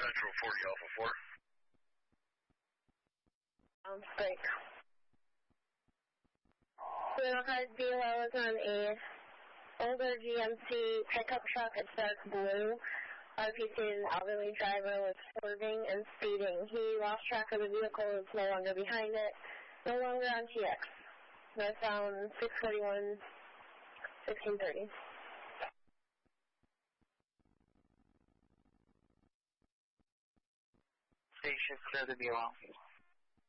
Central 40 Alpha 4. Sounds great. Railcar Zero is on a older GMC pickup truck. It's dark blue. RPC, an elderly driver, was swerving and speeding. He lost track of the vehicle. It's no longer behind it. No longer on TX. Northbound 641, 1630. Station clear the Bureau.